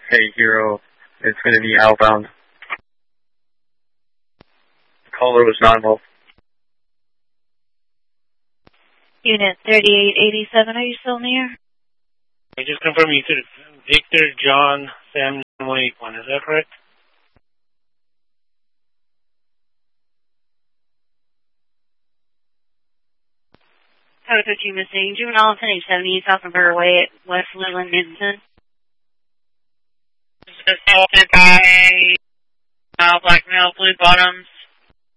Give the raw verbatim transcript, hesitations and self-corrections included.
Hey, Hero. It's going to be outbound. The caller was non-mobile. Unit thirty-eight eighty-seven, are you still near? I just confirm you said Victor, John, Sam, one eight one. Is that correct? Code thirteen missing. Juvenile ten eight seventy, South River Way at West Leland, Newton. Assaulted by uh, black male, blue bottoms.